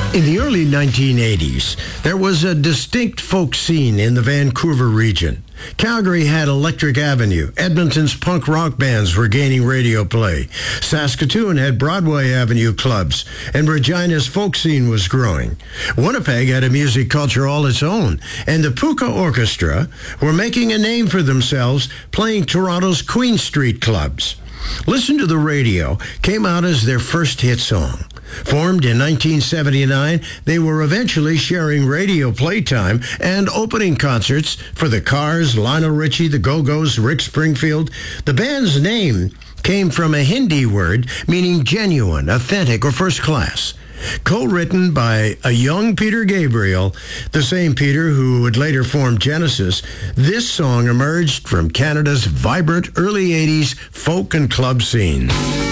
In the early 1980s, there was a distinct folk scene in the Vancouver region. Calgary had Electric Avenue. Edmonton's punk rock bands were gaining radio play. Saskatoon had Broadway Avenue clubs, and Regina's folk scene was growing. Winnipeg had a music culture all its own, and the Puka Orchestra were making a name for themselves playing Toronto's Queen Street clubs. Listen to the Radio came out as their first hit song. Formed in 1979, they were eventually sharing radio playtime and opening concerts for the Cars, Lionel Richie, the Go-Go's, Rick Springfield. The band's name came from a Hindi word meaning genuine, authentic, or first class. Co-written by a young Peter Gabriel, the same Peter who would later form Genesis, this song emerged from Canada's vibrant early 80s folk and club scene.